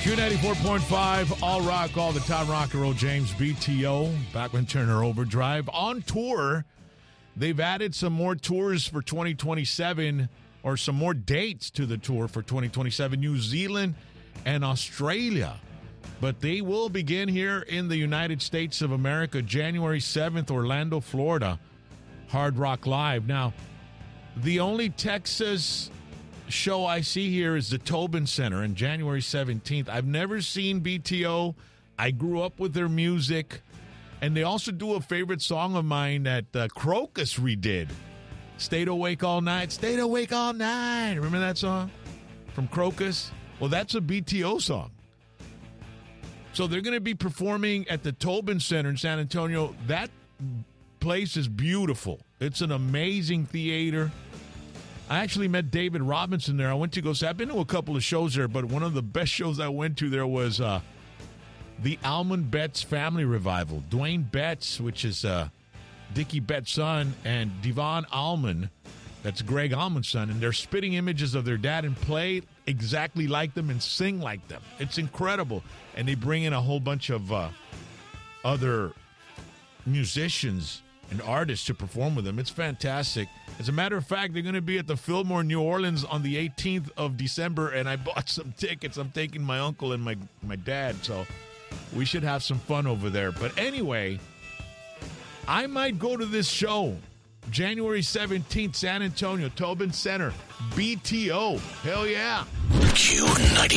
Q94.5, all rock, all the time, rock and roll. James BTO, Bachman Turner Overdrive. On tour, they've added some more tours for 2027, or some more dates to the tour for 2027, New Zealand and Australia. But they will begin here in the United States of America, January 7th, Orlando, Florida, Hard Rock Live. Now, the only Texas show I see here is the Tobin Center on January 17th. I've never seen BTO. I grew up with their music. And they also do a favorite song of mine that Crocus redid. Stayed Awake All Night. Stayed Awake All Night. Remember that song from Crocus? Well, that's a BTO song. So they're going to be performing at the Tobin Center in San Antonio. That place is beautiful. It's an amazing theater. I actually met David Robinson there. I went to go see. I've been to a couple of shows there, but one of the best shows I went to there was the Allman Betts Family Revival. Dwayne Betts, which is Dickie Betts' son, and Devon Allman, that's Greg Allman's son, and they're spitting images of their dad and play exactly like them and sing like them. It's incredible. And they bring in a whole bunch of other musicians and artists to perform with them. It's fantastic. As a matter of fact, they're going to be at the Fillmore, New Orleans on the 18th of December, and I bought some tickets. I'm taking my uncle and my dad, so we should have some fun over there. But anyway, I might go to this show, January 17th, San Antonio, Tobin Center, BTO. Hell yeah. Q90.